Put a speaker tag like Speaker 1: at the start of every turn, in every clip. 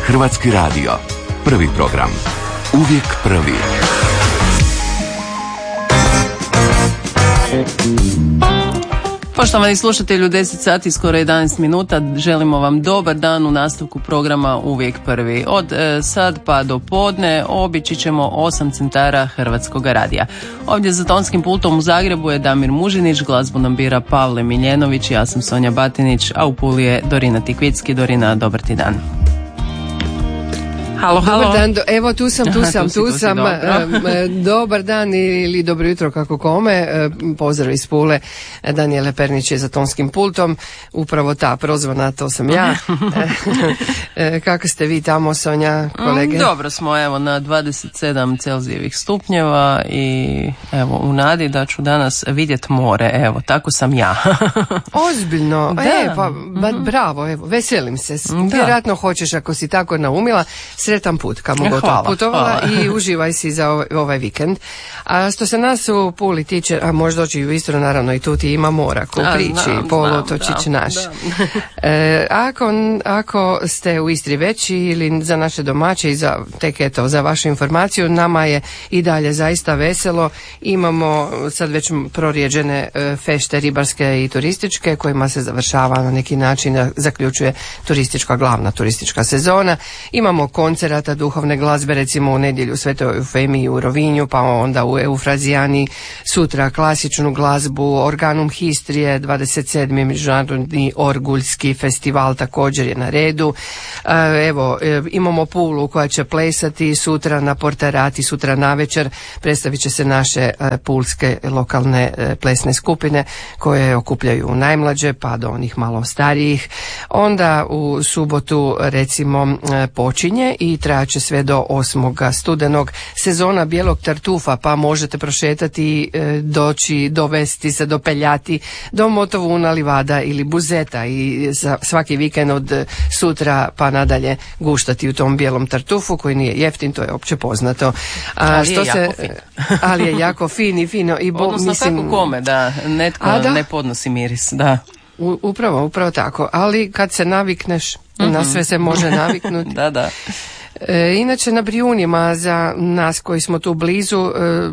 Speaker 1: Hrvatski radio. Prvi program. Uvijek prvi.
Speaker 2: Poštovani slušatelji, u 10 sati skoro 11 minuta želimo vam dobar dan u nastavku programa Uvijek prvi. Od sad pa do podne obići ćemo 8 centara Hrvatskog radija. Ovdje za tonskim pultom u Zagrebu je Damir Mužinić, glazbu nam bira Pavle Miljenović, ja sam Sonja Batinić, a u Puli je Dorina Tikvicki. Dorina, dobar ti dan. Halo, halo.
Speaker 3: Dobar dan, evo tu sam. Dobar dan ili dobro jutro kako kome. Pozdrav iz Pule. Danijele Pernić je za tonskim pultom. Upravo ta prozvana, to sam ja. Kako ste vi tamo, Sonja, kolege?
Speaker 2: Dobro smo, evo, na 27 Celzijevih stupnjeva i evo, u nadi da ću danas vidjeti more. Evo, tako sam ja.
Speaker 3: Ozbiljno?
Speaker 2: Da.
Speaker 3: Bravo, evo, veselim se. Vjerojatno hoćeš, ako si tako naumila, sretan put kamo god putovala i uživaj si za ovaj vikend. A što se nas u Puli tiče, a možda doći i u Istru, naravno i tu ti ima mora ko priči, poluotočić naš. Ako ste u Istri već ili za naše domaće i za tek eto za vašu informaciju, nama je i dalje zaista veselo. Imamo sad već prorijeđene fešte ribarske i turističke kojima se završava na neki način, zaključuje glavna turistička sezona. Imamo koncerata duhovne glazbe, recimo u nedjelju Svetoj Eufemiji u Rovinju, pa onda u Eufrazijani, sutra klasičnu glazbu, Organum Histrije, 27. međunarodni orguljski festival također je na redu. Evo, imamo Pulu koja će plesati sutra na Portarati, sutra navečer predstavit će se naše pulske lokalne plesne skupine koje okupljaju najmlađe pa do onih malo starijih. Onda u subotu recimo počinje i trajaće sve do 8. studenog sezona bijelog tartufa, pa možete prošetati, doći, dovesti se, dopeljati do Motovuna, Livada ili Buzeta i svaki vikend od sutra pa nadalje guštati u tom bijelom tartufu koji nije jeftin, to je opće poznato. Ali je jako fin i fino. I
Speaker 2: odnosno
Speaker 3: mislim,
Speaker 2: tako kome, da netko ne podnosi miris, da.
Speaker 3: Upravo tako, ali kad se navikneš, na sve se može naviknuti.
Speaker 2: Da.
Speaker 3: Inače na Brijunima za nas koji smo tu blizu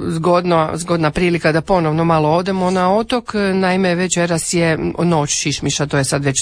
Speaker 3: zgodna prilika da ponovno malo odemo na otok. Naime, večeras je noć šišmiša, to je sad već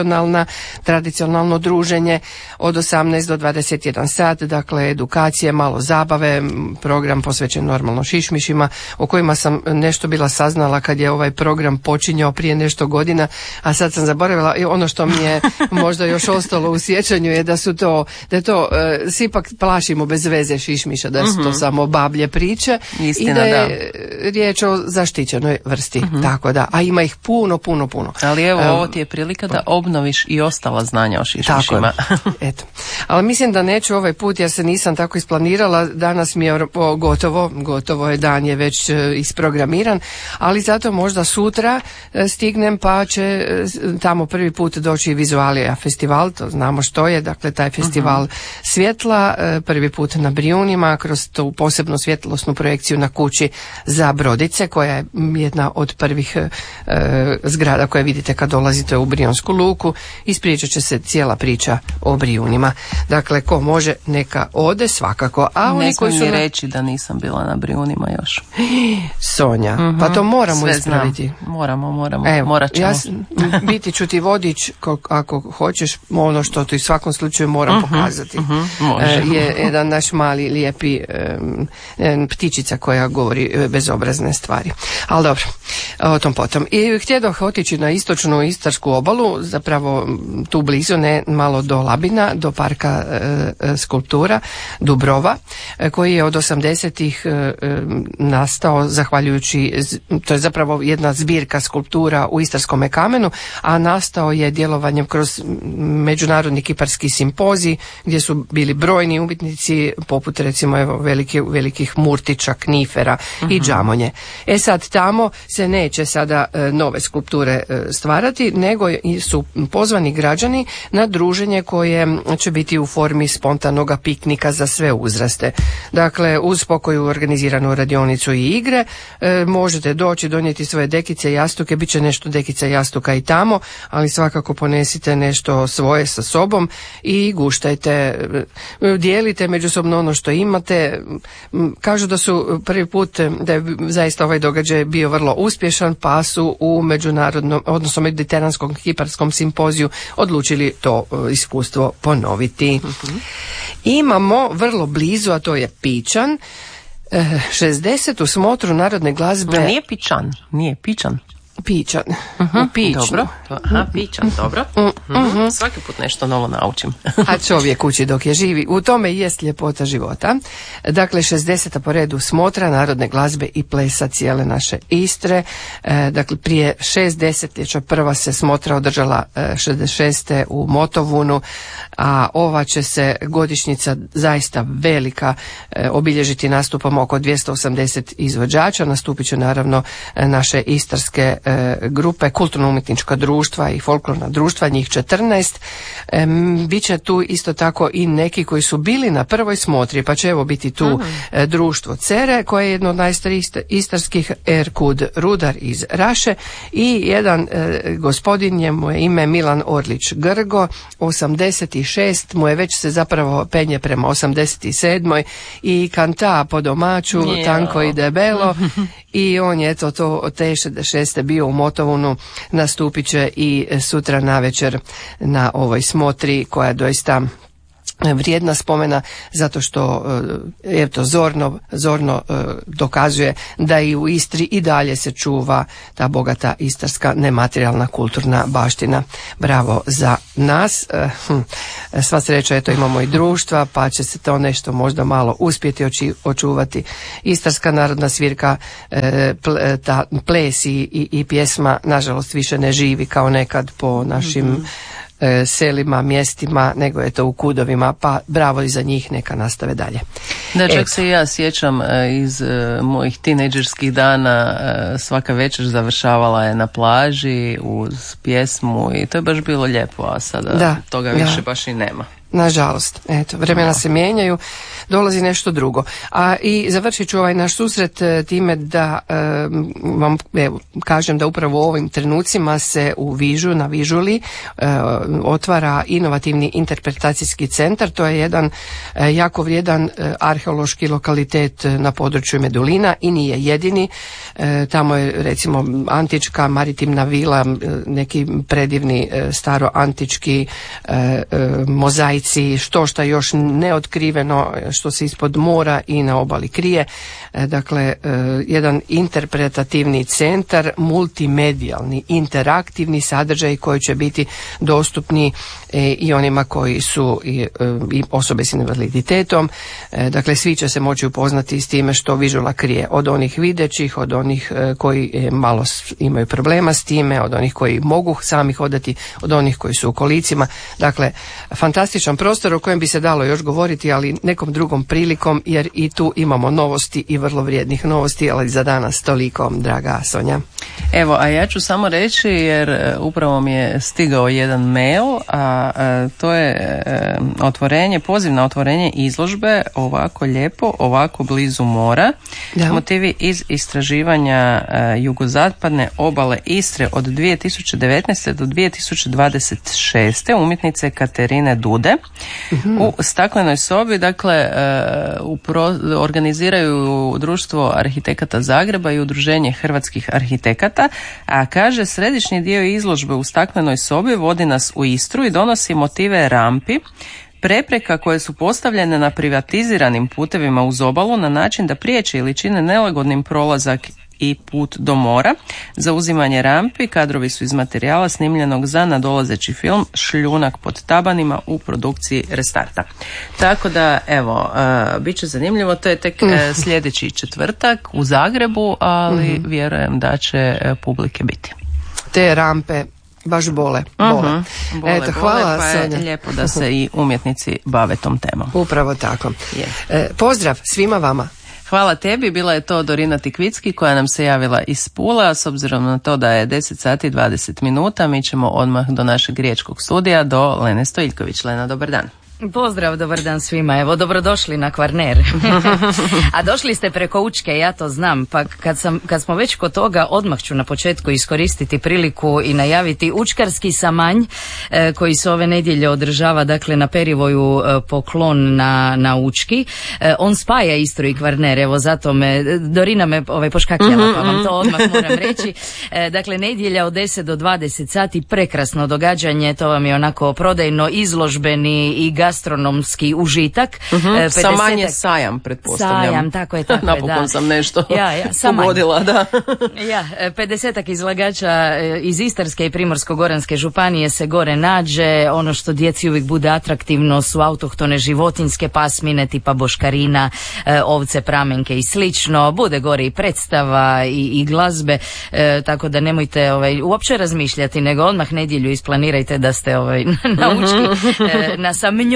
Speaker 3: tradicionalno druženje od 18 do 21 sat, dakle edukacije, malo zabave, program posvećen normalno šišmišima o kojima sam nešto bila saznala kad je ovaj program počinjao prije nešto godina, a sad sam zaboravila. I ono što mi je možda još ostalo u sjećanju je da je to svi ipak plašimo bez veze šišmiša, da su to samo bablje priče. Istina, i da je riječ o zaštićenoj vrsti, tako da, a ima ih puno.
Speaker 2: Ali evo, ovo ti je prilika da obnoviš i ostala znanja o šišmišima.
Speaker 3: Tako, eto. Ali mislim da neću ovaj put, jer se nisam tako isplanirala, danas mi je gotovo je dan je već isprogramiran, ali zato možda sutra stignem, pa će tamo prvi put doći Vizualija festival, to znamo što je, dakle taj festival svjetla, prvi put na Brijunima, kroz tu posebnu svjetlosnu projekciju na kući za brodice, koja je jedna od prvih zgrada koje vidite kad dolazite u Brionsku luku. Ispričat će se cijela priča o Brijunima. Dakle, ko može, neka ode svakako. A oni koji su
Speaker 2: reći da nisam bila na Brijunima još.
Speaker 3: Sonja, pa to moramo ispraviti.
Speaker 2: Moramo. Evo, morat ćemo.
Speaker 3: Biti ću ti vodič ako hoćeš, ono što ti u svakom slučaju moram pokazati. Je jedan naš mali lijepi ptičica koja govori bezobrazne stvari. Ali dobro, o tom potom. I htjedoh otići na istočnu istarsku obalu, zapravo tu blizu, ne malo do Labina, do parka skulptura Dubrova, koji je od 80-ih nastao zahvaljujući, to je zapravo jedna zbirka skulptura u istarskome kamenu, a nastao je djelovanjem kroz međunarodni kiparski simpozij gdje su bili bili brojni umjetnici poput recimo evo velikih Murtića, Knifera i Džamonje. Sad tamo se neće sada nove skulpture stvarati, nego su pozvani građani na druženje koje će biti u formi spontanog piknika za sve uzraste. Dakle, uz pokoju organiziranu radionicu i igre možete doći, donijeti svoje dekice, jastuke, bit će nešto dekica, jastuka i tamo, ali svakako ponesite nešto svoje sa sobom i guštajte, dijelite međusobno ono što imate. Kažu da su prvi put, da je zaista ovaj događaj bio vrlo uspješan, pa su u međunarodnom, odnosno mediteranskom kiparskom simpoziju odlučili to iskustvo ponoviti. Imamo vrlo blizu, a to je Pičan, 60. smotru narodne glazbe.
Speaker 2: Nije Pičan.
Speaker 3: Pičan. U Pičnu.
Speaker 2: Dobro. Pičan, dobro. Svaki put nešto novo naučim.
Speaker 3: A čovjek uči dok je živi. U tome i jest ljepota života. Dakle, 60. po redu smotra narodne glazbe i plesa cijele naše Istre. Dakle, prije 6 desetljeća prva se smotra održala 66. u Motovunu, a ova će se godišnjica zaista velika obilježiti nastupom oko 280 izvođača. Nastupit će naravno naše istarske grupe, kulturno-umjetnička društva i folklorna društva, njih 14. Biće tu isto tako i neki koji su bili na prvoj smotri, pa će evo biti tu društvo Cere, koje je jedno od najstarijih istarskih, Erkud Rudar iz Raše, i jedan gospodin, njemu je ime Milan Orlić Grgo, 86, mu je već se zapravo penje prema 87. i kanta po domaću, tanko i debelo, i on je to od te 66. bio u Motovunu, nastupit će i sutra navečer na ovoj smotri, koja je doista vrijedna spomena, zato što to zorno dokazuje da i u Istri i dalje se čuva ta bogata istarska nematerijalna kulturna baština. Bravo za nas. Sva sreća, eto, imamo i društva, pa će se to nešto možda malo uspjeti očuvati. Istarska narodna svirka, ta ples i pjesma nažalost više ne živi kao nekad po našim selima, mjestima, nego je to u kudovima, pa bravo i za njih, neka nastave dalje.
Speaker 2: Da, čak se i ja sjećam iz mojih tinejdžerskih dana, svaka večer završavala je na plaži uz pjesmu i to je baš bilo lijepo, a sada toga više baš i nema.
Speaker 3: Nažalost, eto, vremena se mijenjaju, dolazi nešto drugo. A i završit ću ovaj naš susret time da vam kažem da upravo u ovim trenucima se u Vižu, na Vižuli, otvara inovativni interpretacijski centar. To je jedan jako vrijedan arheološki lokalitet na području Medulina i nije jedini. Tamo je recimo antička maritimna vila, neki predivni staroantički mozaici, što još neotkriveno, što se ispod mora i na obali krije. Dakle, jedan interpretativni centar, multimedijalni, interaktivni sadržaj koji će biti dostupni i onima koji su i osobe s invaliditetom. Dakle, svi će se moći upoznati s time što Vižula krije, od onih videćih, od onih koji malo imaju problema s time, od onih koji mogu sami hodati, od onih koji su u kolicima. Dakle, fantastičan prostor o kojem bi se dalo još govoriti, ali nekom drugom prilikom, jer i tu imamo novosti i vrlo vrijednih novosti, ali za danas toliko, draga Sonja.
Speaker 2: Evo, a ja ću samo reći, jer upravo mi je stigao jedan mail, a to je poziv na otvorenje izložbe Ovako lijepo, ovako blizu mora. Da. Motivi iz istraživanja jugozapadne obale Istre od 2019. do 2026. umjetnice Katerine Dude. U staklenoj sobi, dakle, organiziraju Društvo arhitekata Zagreba i Udruženje hrvatskih arhitekata, a kaže, središnji dio izložbe u staklenoj sobi vodi nas u Istru i donosi motive rampi, prepreka koje su postavljene na privatiziranim putevima uz obalu na način da priječe ili čine nelagodnim prolazak i put do mora. Za uzimanje rampi kadrovi su iz materijala snimljenog za nadolazeći film Šljunak pod tabanima u produkciji Restarta. Tako da, evo, bit će zanimljivo. To je tek sljedeći četvrtak u Zagrebu, ali vjerujem da će publike biti.
Speaker 3: Te rampe baš bole.
Speaker 2: Eto, hvala, pa Sonja. Je lijepo da se i umjetnici bave tom temom.
Speaker 3: Upravo tako. Pozdrav svima vama.
Speaker 2: Hvala tebi, bila je to Dorina Tikvicki koja nam se javila iz Pula. S obzirom na to da je 10 sati 20 minuta, mi ćemo odmah do našeg riječkog studija, do Lene Stojiljković. Lena, dobar dan.
Speaker 4: Pozdrav, dobar dan svima. Evo, dobrodošli na Kvarner. A došli ste preko Učke, ja to znam. Pa kad smo već kod toga, odmah ću na početku iskoristiti priliku i najaviti Učkarski samanj koji se ove nedjelje održava, dakle, na Perivoju Poklon na Učki. On spaja Istru i Kvarner, evo zato Dorina me poškakljala, pa vam to odmah moram reći. Dakle, nedjelja od 10 do 20 sati, prekrasno događanje, to vam je onako prodajno izložbeni i gastronomski užitak.
Speaker 2: Samanj je sajam, pretpostavljam.
Speaker 4: Sajam, tako je.
Speaker 2: Napokon sam nešto pogodila, da.
Speaker 4: 50-ak izlagača iz Istarske i Primorsko-goranske županije se gore nađe. Ono što djeci uvijek bude atraktivno su autohtone životinjske pasmine tipa boškarina, ovce, pramenke i slično. Bude gore i predstava i glazbe, tako da nemojte uopće razmišljati, nego odmah nedjelju isplanirajte da ste na Učki, na Samnju.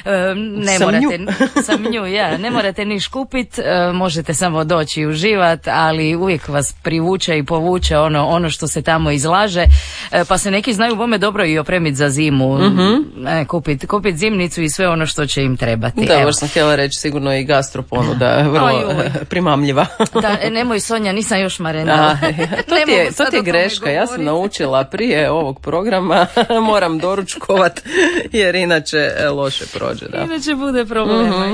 Speaker 4: Ne morate niš kupit, možete samo doći i uživat, ali uvijek vas privuče i povuče ono što se tamo izlaže, pa se neki znaju bome dobro i opremiti za zimu, kupit zimnicu i sve ono što će im trebati.
Speaker 2: Da, baš sam htjela reći, sigurno i gastroponuda vrlo primamljiva.
Speaker 4: Da, nemoj Sonja, nisam još marenala.
Speaker 2: To ti je greška, ja sam naučila prije ovog programa, moram doručkovat jer inače loše prođe, da.
Speaker 4: Inače bude problema.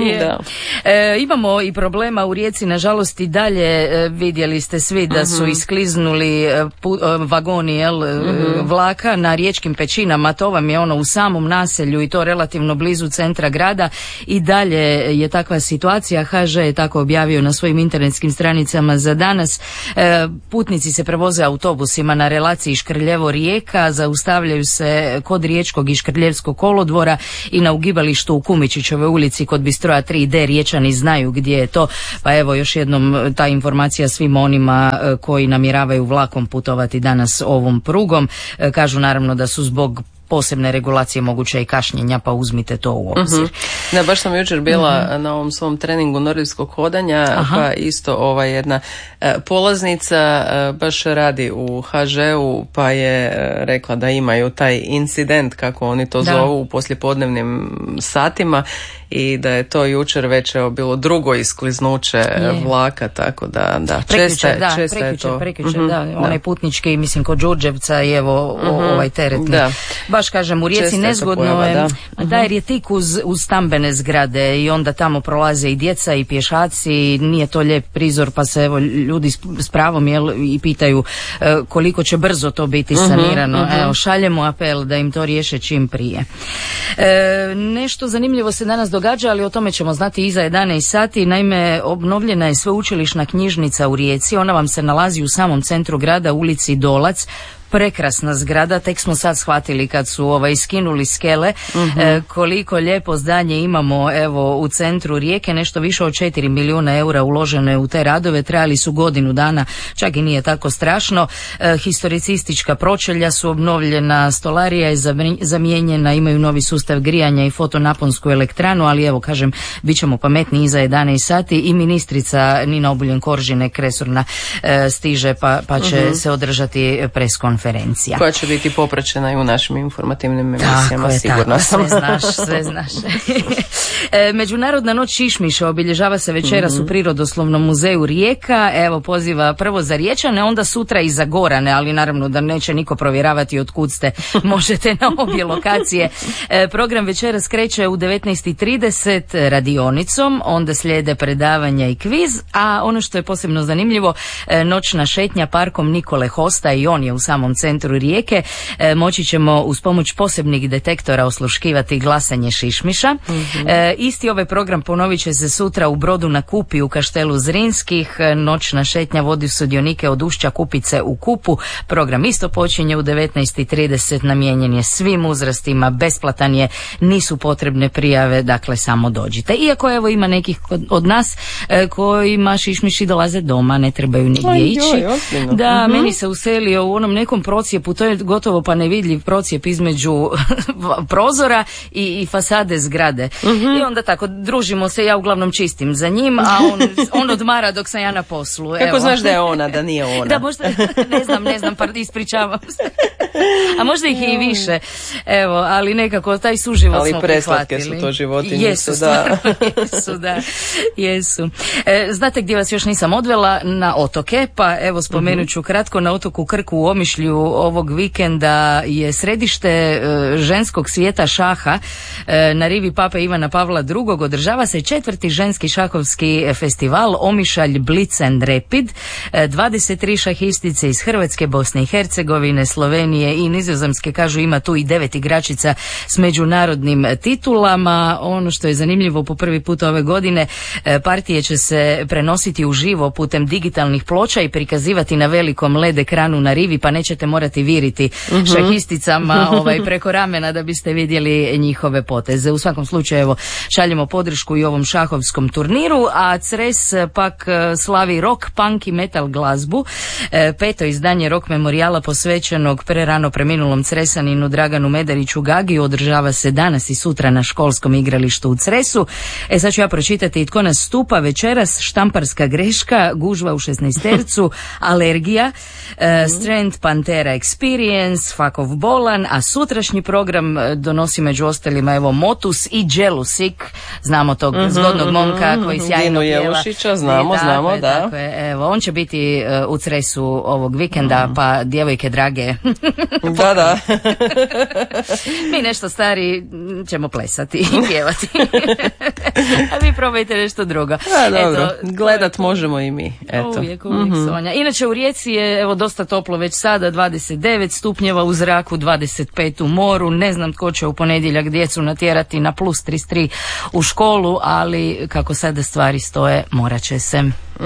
Speaker 4: Imamo i problema u Rijeci, nažalost i dalje. Vidjeli ste svi da su iskliznuli vagoni vlaka na riječkim pećinama. To vam je u samom naselju i to relativno blizu centra grada. I dalje je takva situacija. HŽ je tako objavio na svojim internetskim stranicama za danas. Putnici se prevoze autobusima na relaciji Škrljevo-Rijeka, zaustavljaju se kod riječkog i škrljevskog kolodvora i na ugibalištu u Kumičićevoj ulici kod Bistroja 3D. Riječani znaju gdje je to, pa evo još jednom ta informacija svim onima koji namjeravaju vlakom putovati danas ovom prugom. Kažu naravno da su zbog posebne regulacije moguće i kašnjenja, pa uzmite to u obzir.
Speaker 2: Da, baš sam jučer bila na ovom svom treningu nordijskog hodanja, pa isto jedna polaznica baš radi u HŽ-u, pa je rekla da imaju taj incident, kako oni to zovu, u poslijepodnevnim satima, i da je to jučer već bilo drugo iskliznuće vlaka, tako da često je to.
Speaker 4: Prekjučer, onaj putnički, mislim, kod Đurđevca i evo ovaj teretni. Da. Baš kažem, u Rijeci nezgodno je, jer je tik uz stambene zgrade i onda tamo prolaze i djeca i pješaci, nije to lijep prizor, pa se evo ljudi s pravom i pitaju koliko će brzo to biti sanirano. Evo, šaljemo apel da im to riješe čim prije. Nešto zanimljivo se danas događa, ali o tome ćemo znati iza 11 sati. Naime, obnovljena je sveučilišna knjižnica u Rijeci. Ona vam se nalazi u samom centru grada, ulici Dolac. Prekrasna zgrada, tek smo sad shvatili kad su skinuli skele koliko lijepo zdanje imamo evo u centru Rijeke. Nešto više od 4 milijuna eura uloženo je u te radove, trajali su godinu dana, čak i nije tako strašno. Historicistička pročelja su obnovljena, stolarija je zamijenjena, imaju novi sustav grijanja i fotonaponsku elektranu, ali evo kažem, bit ćemo pametni iza 11 sati i ministrica Nina Obuljen-Koržinek resorna stiže pa će se održati preskonferencija. Koja
Speaker 2: će biti popraćena i u našim informativnim emisijama, sigurno sam.
Speaker 4: Sve znaš. Međunarodna noć šišmiša obilježava se večeras u Prirodoslovnom muzeju Rijeka. Evo, poziva prvo za Riječane, onda sutra i za Gorane, ali naravno da neće niko provjeravati od kud ste. Možete na obje lokacije. Program večeras kreće u 19:30 radionicom, onda slijede predavanja i kviz, a ono što je posebno zanimljivo, noćna šetnja parkom Nikole Hosta, i on je u samom centru Rijeke. Moći ćemo uz pomoć posebnih detektora osluškivati glasanje šišmiša. Isti ovaj program ponovit će se sutra u Brodu na Kupi u Kaštelu Zrinskih. Noćna šetnja vodi sudionike od Ušća Kupice u Kupu. Program isto počinje u 19:30, namijenjen je svim uzrastima, besplatan je, nisu potrebne prijave, dakle samo dođite. Iako evo ima nekih od nas kojima šišmiši dolaze doma, ne trebaju nigdje ići.
Speaker 2: Da,
Speaker 4: meni se uselio u onom nekom nekom procijepu, to je gotovo pa nevidljiv procijep između prozora i fasade zgrade. I onda tako družimo se, ja uglavnom čistim za njim, a on odmara dok sam ja na poslu.
Speaker 2: Kako znaš da je ona, da nije ona?
Speaker 4: Da, možda, ne znam, ispričavam se. A možda ih je i više. Evo, ali nekako taj suživot smo prihvatili. Ali preslatke
Speaker 2: su to životinje.
Speaker 4: Jesu. Znate gdje vas još nisam odvela? Na otoke, pa evo spomenut ću kratko, na otoku Krku u Omišlju ovog vikenda je središte ženskog svijeta šaha. Na rivi Pape Ivana Pavla II. Održava se 4. ženski šahovski festival Omišalj Blitz and Rapid. 23 šahistice iz Hrvatske, Bosne i Hercegovine, Slovenije i Nizozemske, kažu ima tu i 9 igračica s međunarodnim titulama. Ono što je zanimljivo, po prvi put ove godine partije će se prenositi uživo putem digitalnih ploča i prikazivati na velikom LED ekranu na rivi, pa nećete morati viriti šahisticama preko ramena da biste vidjeli njihove poteze. U svakom slučaju, evo, šaljemo podršku i ovom šahovskom turniru, a Cres pak slavi rock, punk i metal glazbu. 5. izdanje rock memorijala posvećenog prerano preminulom Cresaninu Draganu Medariću Gagi održava se danas i sutra na školskom igralištu u Cresu. Sad ću ja pročitati tko nas stupa večeras: Štamparska greška, Gužva u 16tercu, Alergija, Strand Pantera Experience, Fakov Bolan, a sutrašnji program donosi među ostalima evo Motus i Jelusik, znamo tog zgodnog momka koji sjajno
Speaker 2: Dinu
Speaker 4: pjeva.
Speaker 2: Jelušića, znamo, da.
Speaker 4: Tako je, evo, on će biti u Cresu ovog vikenda, pa djevojke drage.
Speaker 2: Da.
Speaker 4: Mi nešto stari ćemo plesati i pjevati. A vi probajte nešto drugo.
Speaker 2: Dobro, gledat možemo i mi. Eto.
Speaker 4: Uvijek, Sonja. Inače u Rijeci je evo dosta toplo već sada, 29 stupnjeva u zraku, 25 u moru. Ne znam tko će u ponedjeljak djecu natjerati na plus 33 u školu, ali kako sada stvari stoje, morat će se.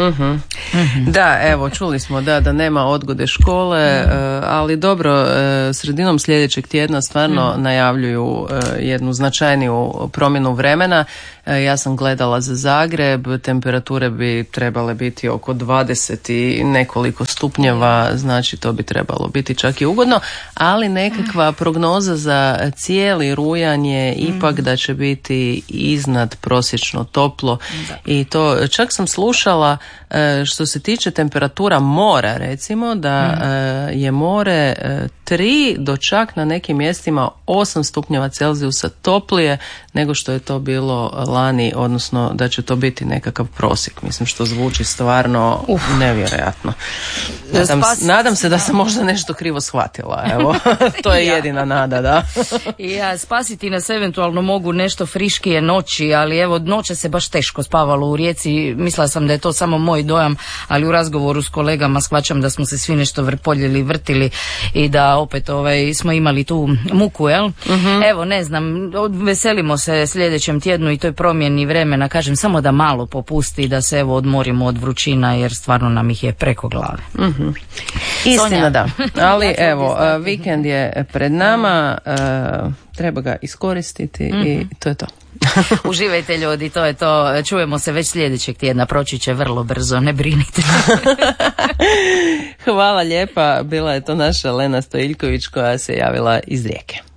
Speaker 2: Da, evo, čuli smo da nema odgode škole, ali dobro, sredinom sljedećeg tjedna stvarno najavljuju jednu značajniju promjenu vremena. Ja sam gledala za Zagreb, temperature bi trebale biti oko 20 i nekoliko stupnjeva, znači to bi trebalo biti čak i ugodno, ali nekakva prognoza za cijeli rujan je ipak da će biti iznad prosječno toplo. I to čak sam slušala što se tiče temperatura mora, recimo da je more 3 do čak na nekim mjestima 8 stupnjeva Celzijusa toplije nego što je to bilo lani, odnosno da će to biti nekakav prosjek. Mislim, što zvuči stvarno nevjerojatno. Nadam se da sam možda nešto krivo shvatila. Evo, to je jedina nada, da.
Speaker 4: Ja, spasiti nas eventualno mogu nešto friškije noći, ali evo, noća se baš teško spavalo u Rijeci. Mislila sam da je to samo moj dojam, ali u razgovoru s kolegama shvaćam da smo se svi nešto vrpoljili, vrtili i da opet smo imali tu muku, jel? Evo, ne znam, veselimo se sljedećem tjednu i toj promjeni vremena, kažem, samo da malo popusti, da se evo odmorimo od vrućina, jer stvarno nam ih je preko glave.
Speaker 2: Istina,
Speaker 4: Sonja.
Speaker 2: da. Ali evo, vikend je pred nama, treba ga iskoristiti i to je to.
Speaker 4: Uživajte ljudi, to je to. Čujemo se već sljedećeg tjedna, proći će vrlo brzo, ne brinite.
Speaker 2: Hvala lijepa, bila je to naša Lena Stojiljković koja se javila iz Rijeke.